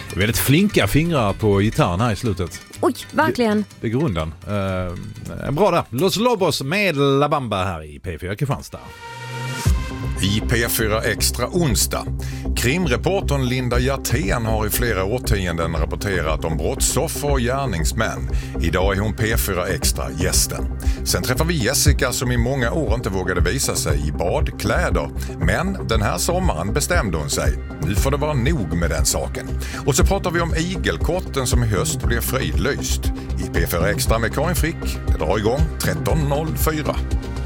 Väldigt flinka fingrar på gitarren här i slutet. Oj, verkligen. Det går undan. Bra där. Los Lobos med La Bamba här i P4 Kristianstad. I P4 Extra onsdag. Krimreportern Linda Hjertén har i flera årtionden rapporterat om brottsoffer och gärningsmän. Idag är hon P4 Extra gästen. Sen träffar vi Jessica som i många år inte vågade visa sig i badkläder. Men den här sommaren bestämde hon sig. Nu får det vara nog med den saken. Och så pratar vi om igelkotten som i höst blir fridlyst. I P4 Extra med Karin Frick. Det drar igång 13.04.